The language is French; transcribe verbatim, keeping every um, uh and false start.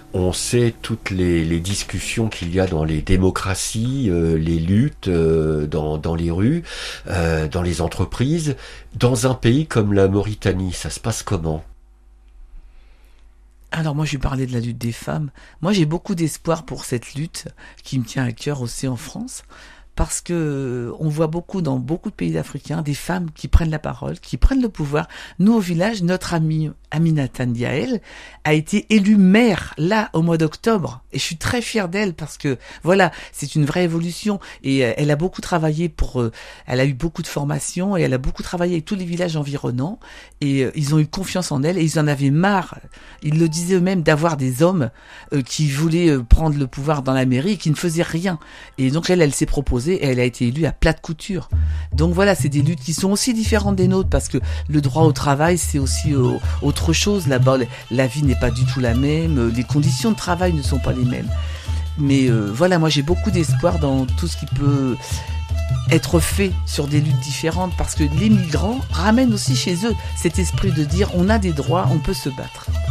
On sait toutes les, les discussions qu'il y a dans les démocraties, euh, les luttes euh, dans, dans les rues, euh, dans les entreprises. Dans un pays comme la Mauritanie, ça se passe comment ? Alors moi je vais parler de la lutte des femmes. Moi j'ai beaucoup d'espoir pour cette lutte qui me tient à cœur aussi en France. Parce que on voit beaucoup dans beaucoup de pays africains des femmes qui prennent la parole, qui prennent le pouvoir. Nous au village, notre amie Aminata Ndiaye a été élue maire là au mois d'octobre et je suis très fière d'elle parce que voilà, c'est une vraie évolution et euh, elle a beaucoup travaillé pour euh, elle a eu beaucoup de formations et elle a beaucoup travaillé avec tous les villages environnants et euh, ils ont eu confiance en elle et ils en avaient marre, ils le disaient eux-mêmes, d'avoir des hommes euh, qui voulaient euh, prendre le pouvoir dans la mairie et qui ne faisaient rien. Et donc elle elle s'est proposée et elle a été élue à plate couture. Donc voilà, c'est des luttes qui sont aussi différentes des nôtres parce que le droit au travail, c'est aussi euh, autre chose. Là-bas, la vie n'est pas du tout la même, les conditions de travail ne sont pas les mêmes. Mais euh, voilà, moi j'ai beaucoup d'espoir dans tout ce qui peut être fait sur des luttes différentes parce que les migrants ramènent aussi chez eux cet esprit de dire on a des droits, on peut se battre.